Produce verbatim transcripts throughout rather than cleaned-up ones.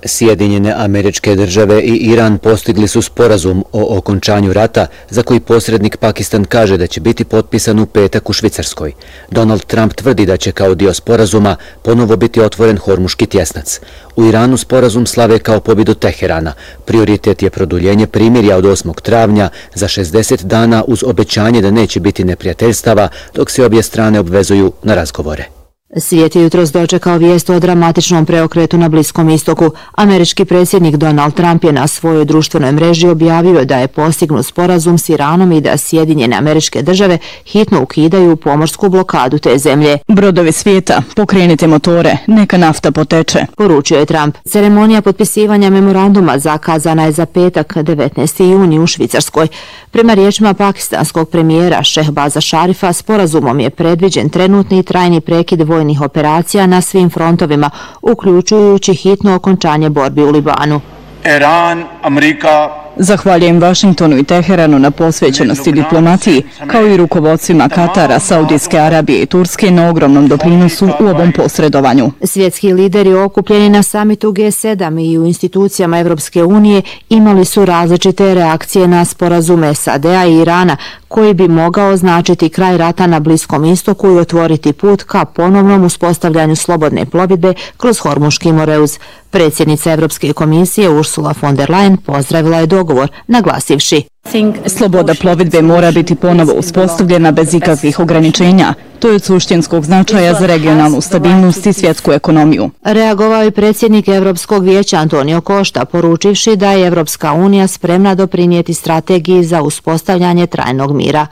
Sjedinjene Američke Države i Iran postigli su sporazum o okončanju rata za koji posrednik Pakistan kaže da će biti potpisan u petak u Švicarskoj. Donald Trump tvrdi da će kao dio sporazuma ponovo biti otvoren Hormuški tjesnac. U Iranu sporazum slave kao pobjedu Teherana. Prioritet je produljenje primirja od osmog travnja za šezdeset dana uz obećanje da neće biti neprijateljstava dok se obje strane obvezuju na razgovore. Svijet je jutros dočekao vijest o dramatičnom preokretu na Bliskom istoku. Američki predsjednik Donald Trump je na svojoj društvenoj mreži objavio da je postignut sporazum s Iranom i da Sjedinjene Američke Države hitno ukidaju pomorsku blokadu te zemlje. Brodovi svijeta, pokrenite motore, neka nafta poteče, poručio je Trump. Ceremonija potpisivanja memoranduma zakazana je za petak devetnaesti juni u Švicarskoj. Prema riječima pakistanskog premijera Šehbaza Šarifa, sporazumom je predviđen trenutni i trajni prekid vojnih operacija na svim frontovima, uključujući hitno okončanje borbi u Libanu. Iran, Amerika... Zahvaljujem Vašingtonu i Teheranu na posvećenosti diplomaciji, kao i rukovodstvima Katara, Saudijske Arabije i Turske na ogromnom doprinosu u ovom posredovanju. Svjetski lideri okupljeni na samitu G sedam i u institucijama Evropske unije imali su različite reakcije na sporazume S A D-a i Irana, koji bi mogao označiti kraj rata na Bliskom istoku i otvoriti put ka ponovnom uspostavljanju slobodne plovidbe kroz Hormuški moreuz. Predsjednica Evropske komisije Ursula von der Leyen pozdravila je dogovor, naglasivši: sloboda plovidbe mora biti ponovo uspostavljena bez ikakvih ograničenja. To je od suštinskog značaja za regionalnu stabilnost i svjetsku ekonomiju. Reagovao je predsjednik Evropskog vijeća Antonio Costa, poručivši da je Evropska unija spremna doprinijeti strategiji za uspostavljanje trajnog mira.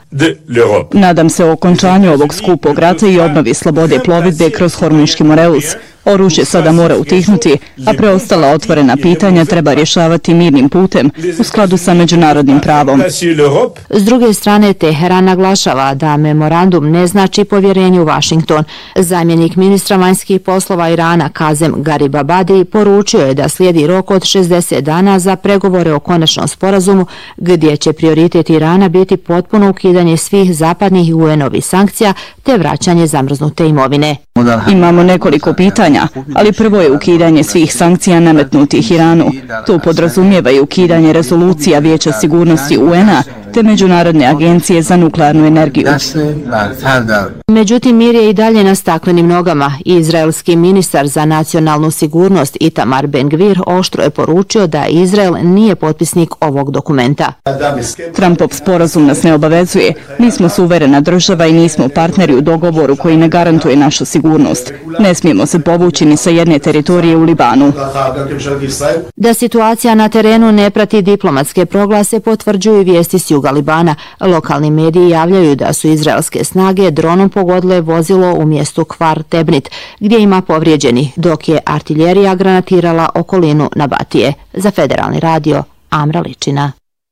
Nadam se o okončanju ovog skupog rata i obnovi slobode plovidbe kroz Hormuški moreuz. Oružje sada mora utihnuti, a preostala otvorena pitanja treba rješavati mirnim putem u skladu sa međunarodnim pravom. S druge strane, Teheran naglašava da memorandum ne znači povjerenje u Washington. Zamjenik ministra vanjskih poslova Irana Kazem Garibabadi poručio je da slijedi rok od šezdeset dana za pregovore o konačnom sporazumu, gdje će prioritet Irana biti potpuno ukidanje svih zapadnih i U N-ovih sankcija te vraćanje zamrznute imovine. Imamo nekoliko pitanja, ali prvo je ukidanje svih sankcija nametnutih Iranu. To podrazumijeva i ukidanje rezolucija Vijeća sigurnosti U N-a te Međunarodne agencije za nuklearnu energiju. Međutim, mir je i dalje na staklenim nogama. Izraelski ministar za nacionalnu sigurnost Itamar Ben-Gvir oštro je poručio da Izrael nije potpisnik ovog dokumenta. Trumpov sporazum nas ne obavezuje. Mi smo suverena država i nismo partneri u dogovoru koji ne garantuje našu sigurnost. Ne smijemo se povući ni sa jedne teritorije u Libanu. Da situacija na terenu ne prati diplomatske proglase potvrđuju vijesti s juga Libana. Lokalni mediji javljaju da su izraelske snage dronom pogodile vozilo u mjestu Kfar Tebnit, gdje ima povrijeđeni, dok je artiljerija granatirala okolinu Nabatije. Za Federalni radio, Amra Ličina.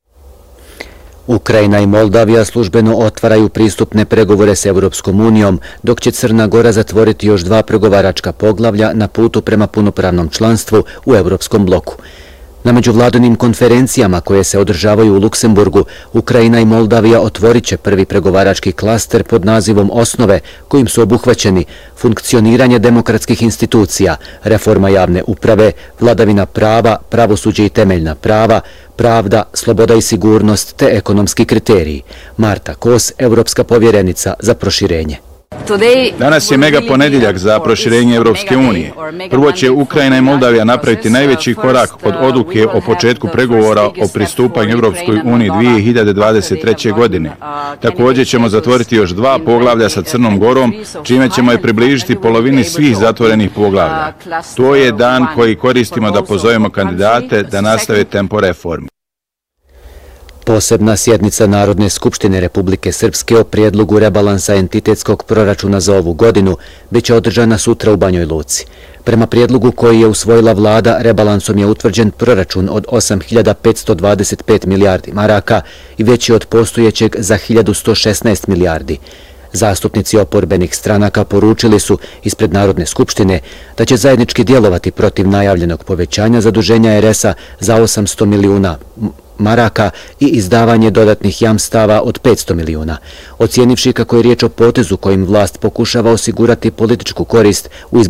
Ukrajina i Moldavija službeno otvaraju pristupne pregovore s Evropskom unijom, dok će Crna Gora zatvoriti još dva pregovaračka poglavlja na putu prema punopravnom članstvu u Evropskom bloku. Na međuvladanim konferencijama koje se održavaju u Luksemburgu, Ukrajina i Moldavija otvorit će prvi pregovarački klaster pod nazivom Osnove, kojim su obuhvaćeni funkcioniranje demokratskih institucija, reforma javne uprave, vladavina prava, pravosuđe i temeljna prava, pravda, sloboda i sigurnost te ekonomski kriteriji. Marta Kos, Evropska povjerenica za proširenje. Danas je mega ponedjeljak za proširenje Evropske unije. Prvo će Ukrajina i Moldavija napraviti najveći korak od odluke o početku pregovora o pristupanju Evropskoj uniji dvije hiljade dvadeset treće. godine. Također ćemo zatvoriti još dva poglavlja sa Crnom Gorom, čime ćemo je približiti polovini svih zatvorenih poglavlja. To je dan koji koristimo da pozovemo kandidate da nastave tempo reformi. Posebna sjednica Narodne skupštine Republike Srpske o prijedlogu rebalansa entitetskog proračuna za ovu godinu biće održana sutra u Banjoj Luci. Prema prijedlogu koji je usvojila vlada, rebalansom je utvrđen proračun od osam hiljada petsto dvadeset pet milijardi maraka i veći od postojećeg za hiljadu sto šesnaest milijardi. Zastupnici oporbenih stranaka poručili su ispred Narodne skupštine da će zajednički djelovati protiv najavljenog povećanja zaduženja R S-a za osamsto milijuna maraka i izdavanje dodatnih jamstava od petsto milijuna, ocijenivši kako je riječ o potezu kojim vlast pokušava osigurati političku korist u izborima.